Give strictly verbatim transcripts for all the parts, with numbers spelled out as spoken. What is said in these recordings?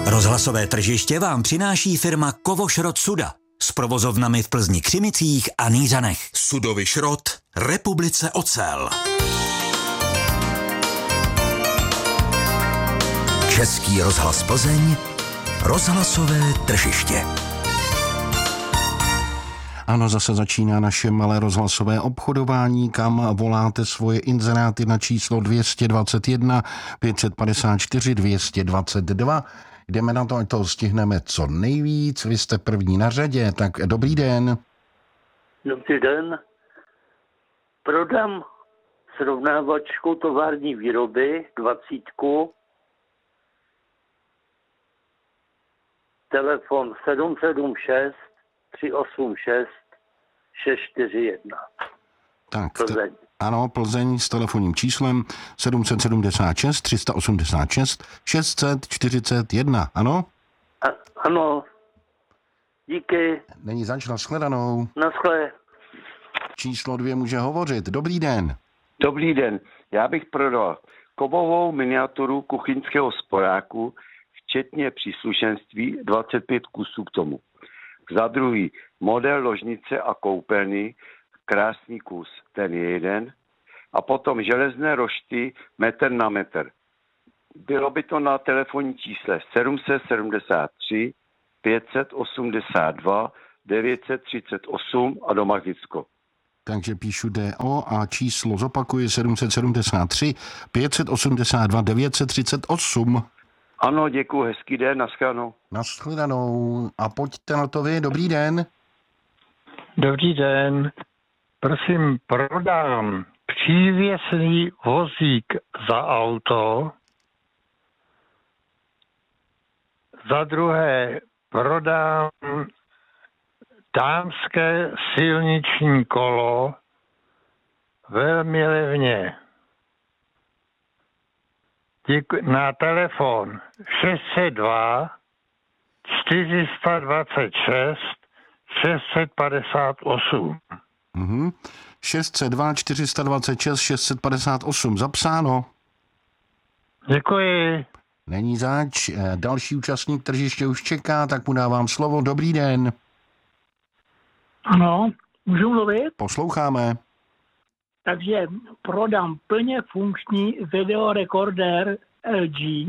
Rozhlasové tržiště vám přináší firma Kovošrot Suda s provozovnami v Plzni, Křimicích a Nýřanech. Sudový šrot, Republice Ocel. Český rozhlas Plzeň, rozhlasové tržiště. Ano, zase začíná naše malé rozhlasové obchodování, kam voláte svoje inzeráty na číslo dvě stě dvacet jedna pět set padesát čtyři dvě stě dvacet dva. Jdeme na to, ať toho stihneme co nejvíc. Vy jste první na řadě, tak dobrý den. Dobrý den. Prodám srovnávačku tovární výroby, dvacítku. Telefon sedm sedm šest tři osm šest šest čtyři jedna. Tak, Plzeň. T- ano, Plzeň s telefonním číslem sedm sedm šest tři osm šest šest čtyřicet jedna, ano? A, ano. Díky. Není zač, nashledanou. Naschle. Číslo dvě může hovořit. Dobrý den. Dobrý den. Já bych prodal kovovou miniaturu kuchyňského sporáku, včetně příslušenství, dvacet pět kusů k tomu. Za druhý, model ložnice a koupelny, krásný kus, ten je jeden. A potom železné rošty, metr na metr. Bylo by to na telefonní čísle sedm sedm tři pět osm dva devět tři osm a doma Hlicko. Takže píšu D O a číslo zopakuji sedm sedm tři pět osm dva devět tři osm. Ano, děkuji, hezký den, nashledanou. Nashledanou. A pojďte na to vy, dobrý den. Dobrý den. Prosím, prodám přívěsný vozík za auto. Za druhé prodám dámské silniční kolo velmi levně. Děkuji. Na telefon šest set dva čtyři dvacet šest šest padesát osm. Mhm. šest set dva čtyři dvacet šest šest padesát osm. Zapsáno. Děkuji. Není zač. Další účastník tržiště už čeká, tak mu dávám slovo. Dobrý den. Ano, můžu mluvit? Posloucháme. Takže prodám plně funkční videorekordér L G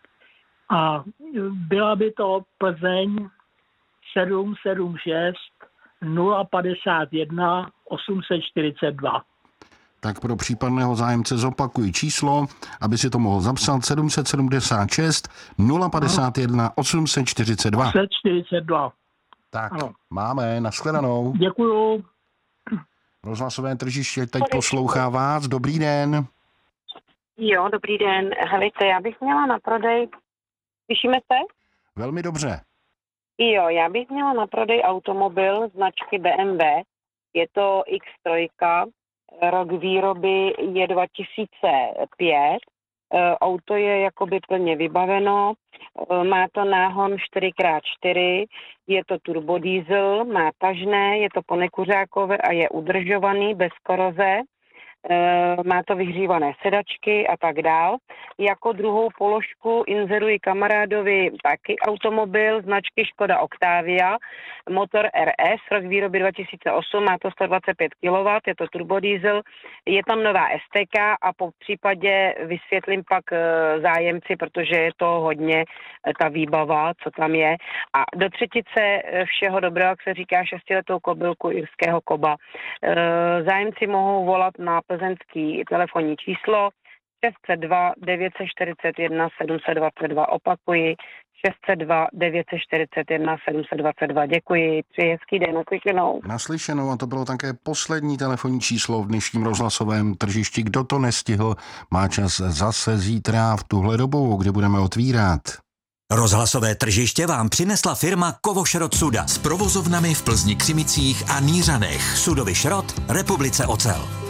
a byla by to Plzeň sedm sedm šest nula padesát jedna osm set čtyřicet dva. Tak pro případného zájemce zopakuji číslo, aby si to mohl zapsat sedm sedm šest nula padesát jedna osm set čtyřicet dva. osm set čtyřicet dva. Tak, ano. Máme, nashledanou. Děkuju. Rozhlasové tržiště teď poslouchá vás. Dobrý den. Jo, dobrý den. Helejte, já bych měla na prodej... Slyšíme se? Velmi dobře. Jo, já bych měla na prodej automobil značky B M W. Je to X tři, rok výroby je dva tisíce pět. Auto je jakoby plně vybaveno, má to náhon čtyři krát čtyři, je to turbodiesel, má tažné, je to ponekuřákové a je udržovaný bez koroze. Má to vyhřívané sedačky a tak dál. Jako druhou položku inzeruji kamarádovi taky automobil značky Škoda Octavia, motor R S, rok výroby dva tisíce osm, má to sto dvacet pět kilowattů, je to turbodiesel, je tam nová S T K a po případě vysvětlím pak zájemci, protože je to hodně ta výbava, co tam je. A do třetice všeho dobrého, jak se říká, šestiletou kobylku irského koba. Zájemci mohou volat na plzeňský telefonní číslo šest set dva devět set čtyřicet jedna sedm set dvacet dva. Opakuji šest set dva devět set čtyřicet jedna sedm set dvacet dva. Děkuji. Přeji hezký den. Naslyšenou. Naslyšenou a to bylo také poslední telefonní číslo v dnešním rozhlasovém tržišti. Kdo to nestihl, má čas zase zítra v tuhle dobu, kdy budeme otvírat. Rozhlasové tržiště vám přinesla firma Kovošrot Suda s provozovnami v Plzni, Křimicích a Nýřanech. Sudový šrot, Republice Ocel.